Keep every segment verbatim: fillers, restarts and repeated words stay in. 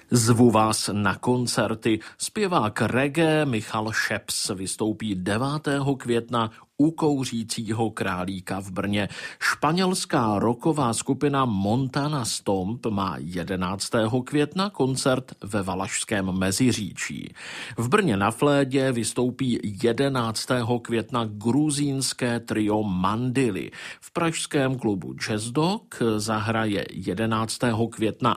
Zvu vás na koncerty. Zpěvák reggae Michal Šeps vystoupí devátého května u Kouřícího králíka v Brně. Španělská rocková skupina Montana Stomp má jedenáctého května koncert ve Valašském Meziříčí. V Brně na Flédě vystoupí jedenáctého května gruzínské trio Mandily. V pražském klubu Jazz Dog zahraje jedenáctého května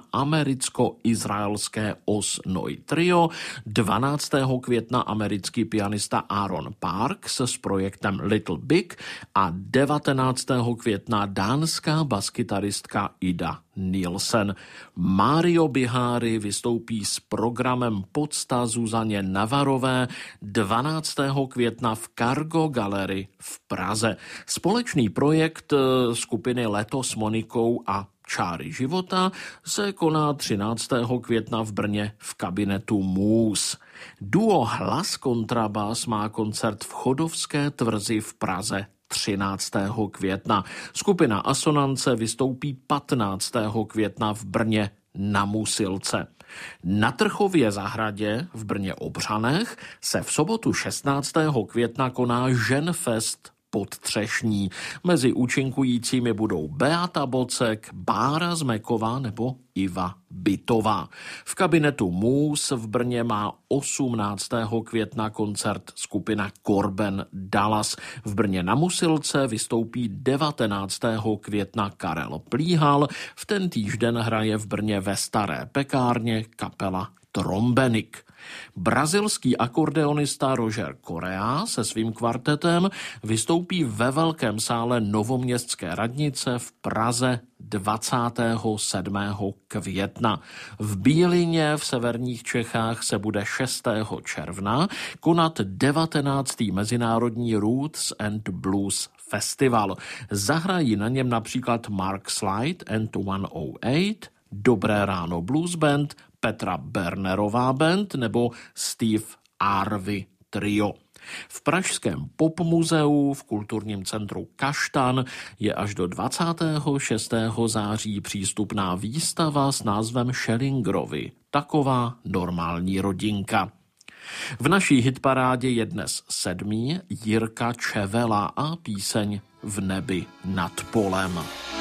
americko-izraelské Osnoj trio, dvanáctého května americký pianista Aaron Parks s projektem Little Big a devatenáctého května dánská baskytaristka Ida Nielsen. Mário Biháry vystoupí s programem Podsta Zuzaně Navarové dvanáctého května v Cargo Gallery v Praze. Společný projekt skupiny Leto s Monikou a Čáry života se koná třináctého května v Brně v kabinetu Můz. Duo Hlas kontrabas má koncert v Chodovské tvrzi v Praze třináctého května. Skupina Asonance vystoupí patnáctého května v Brně na Musilce. Na Trchově zahradě v Brně Obřanech se v sobotu šestnáctého května koná Ženfest Podtřešní. Mezi účinkujícími budou Beata Bocek, Bára Zmeková nebo Iva Bytová. V kabinetu Můz v Brně má osmnáctého května koncert skupina Corben Dallas. V Brně na Musilce vystoupí devatenáctého května Karel Plíhal. V ten týžden hraje v Brně ve Staré pekárně kapela Trombenik. Brazilský akordeonista Roger Correa se svým kvartetem vystoupí ve velkém sále Novoměstské radnice v Praze dvacátého sedmého května. V Bílině v severních Čechách se bude šestého června konat devatenáctý mezinárodní Roots and Blues Festival. Zahrají na něm například Mark Slide and sto osm, Dobré ráno Blues Band, Petra Bernerová Band nebo Steve Harvey Trio. V pražském popmuzeu v kulturním centru Kaštan je až do dvacátého šestého září přístupná výstava s názvem Schellingerovi. Taková normální rodinka. V naší hitparádě je dnes sedmý Jirka Čevela a píseň V nebi nad polem.